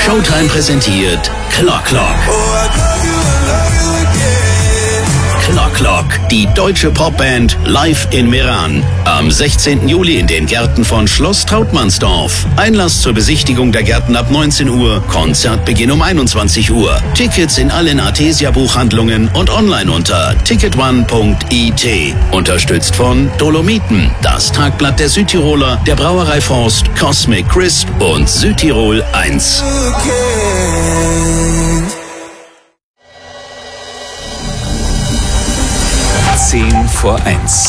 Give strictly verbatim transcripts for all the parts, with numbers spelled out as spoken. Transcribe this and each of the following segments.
Showtime präsentiert Clock Clock. Clock Clock, die deutsche Popband live in Meran. Am sechzehnten Juli in den Gärten von Schloss Trautmannsdorf. Einlass zur Besichtigung der Gärten ab neunzehn Uhr, Konzertbeginn um einundzwanzig Uhr. Tickets in allen Artesia-Buchhandlungen und online unter ticket one punkt i t. Unterstützt von Dolomiten, das Tagblatt der Südtiroler, der Brauerei Forst, Cosmic Crisp und Südtirol eins. zehn vor eins.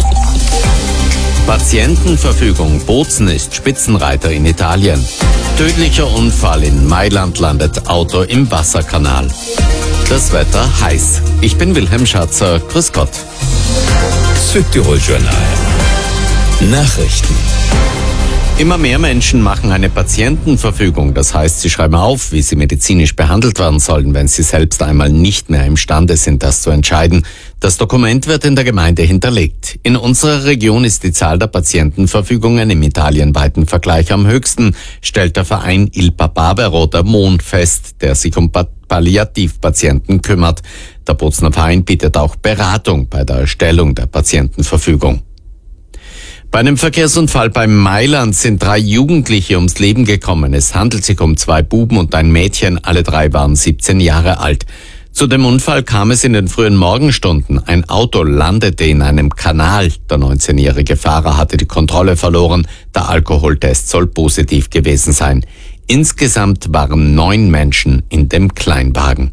Patientenverfügung. Bozen ist Spitzenreiter in Italien. Tödlicher Unfall in Mailand, landet Auto im Wasserkanal. Das Wetter heiß. Ich bin Wilhelm Schatzer. Grüß Gott. Südtirol Journal. Nachrichten. Immer mehr Menschen machen eine Patientenverfügung. Das heißt, sie schreiben auf, wie sie medizinisch behandelt werden sollen, wenn sie selbst einmal nicht mehr imstande sind, das zu entscheiden. Das Dokument wird in der Gemeinde hinterlegt. In unserer Region ist die Zahl der Patientenverfügungen im italienweiten Vergleich am höchsten, stellt der Verein Il Papavero der Mond fest, der sich um Palliativpatienten kümmert. Der Bozener Verein bietet auch Beratung bei der Erstellung der Patientenverfügung. Bei einem Verkehrsunfall bei Mailand sind drei Jugendliche ums Leben gekommen. Es handelt sich um zwei Buben und ein Mädchen. Alle drei waren siebzehn Jahre alt. Zu dem Unfall kam es in den frühen Morgenstunden. Ein Auto landete in einem Kanal. Der neunzehnjährige Fahrer hatte die Kontrolle verloren. Der Alkoholtest soll positiv gewesen sein. Insgesamt waren neun Menschen in dem Kleinwagen.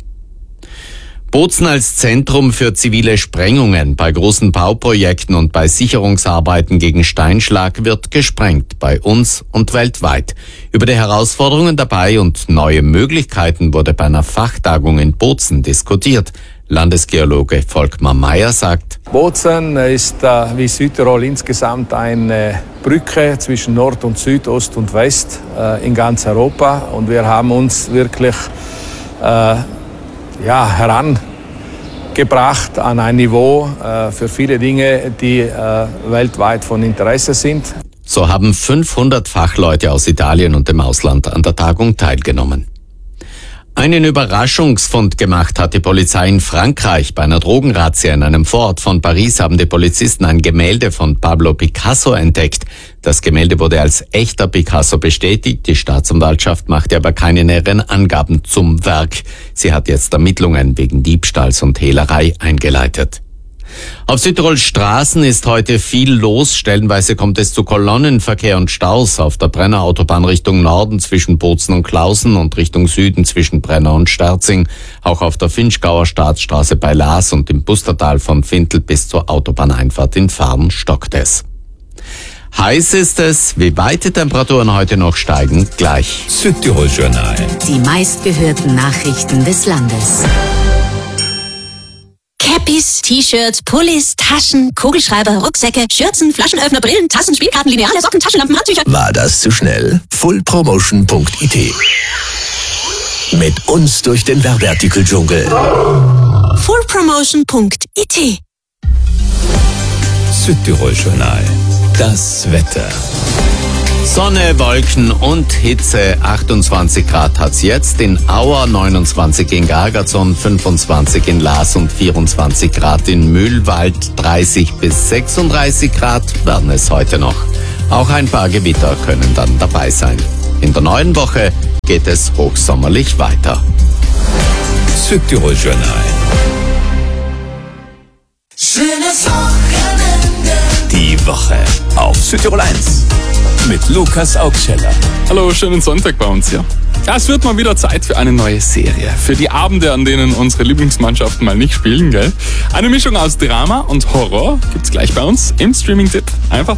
Bozen als Zentrum für zivile Sprengungen. Bei großen Bauprojekten und bei Sicherungsarbeiten gegen Steinschlag wird gesprengt, bei uns und weltweit. Über die Herausforderungen dabei und neue Möglichkeiten wurde bei einer Fachtagung in Bozen diskutiert. Landesgeologe Volkmar Meyer sagt: Bozen ist äh, wie Südtirol insgesamt eine Brücke zwischen Nord und Süd, Ost und West äh, in ganz Europa. Und wir haben uns wirklich äh, ja, herangebracht an ein Niveau äh, für viele Dinge, die äh, weltweit von Interesse sind. So haben fünfhundert Fachleute aus Italien und dem Ausland an der Tagung teilgenommen. Einen Überraschungsfund gemacht hat die Polizei in Frankreich. Bei einer Drogenrazzia in einem Vorort von Paris haben die Polizisten ein Gemälde von Pablo Picasso entdeckt. Das Gemälde wurde als echter Picasso bestätigt. Die Staatsanwaltschaft machte aber keine näheren Angaben zum Werk. Sie hat jetzt Ermittlungen wegen Diebstahls und Hehlerei eingeleitet. Auf Südtirols Straßen ist heute viel los. Stellenweise kommt es zu Kolonnenverkehr und Staus auf der Brenner Autobahn Richtung Norden zwischen Bozen und Klausen und Richtung Süden zwischen Brenner und Sterzing. Auch auf der Finchgauer Staatsstraße bei Laas und im Bustertal von Fintel bis zur Autobahneinfahrt in Fahren stockt es. Heiß ist es. Wie weit die Temperaturen heute noch steigen, gleich. Südtirol Journal. Die meistgehörten Nachrichten des Landes. Cappies, T-Shirts, Pullis, Taschen, Kugelschreiber, Rucksäcke, Schürzen, Flaschenöffner, Brillen, Tassen, Spielkarten, Lineale, Socken, Taschenlampen, Handtücher. War das zu schnell? full promotion punkt i t. Mit uns durch den Werbeartikeldschungel. full promotion punkt i t. Südtirol Journal. Das Wetter. Sonne, Wolken und Hitze. achtundzwanzig Grad hat's jetzt in Auer, neunundzwanzig in Gargazon, fünfundzwanzig in Laas und vierundzwanzig Grad in Mühlwald. dreißig bis sechsunddreißig Grad werden es heute noch. Auch ein paar Gewitter können dann dabei sein. In der neuen Woche geht es hochsommerlich weiter. Südtirol Journal. Schönes Wochenende. Die Woche auf Südtirol eins. Mit Lukas Augscheller. Hallo, schönen Sonntag bei uns hier. Ja, es wird mal wieder Zeit für eine neue Serie. Für die Abende, an denen unsere Lieblingsmannschaften mal nicht spielen, gell? Eine Mischung aus Drama und Horror gibt's gleich bei uns im Streaming-Tipp. Einfach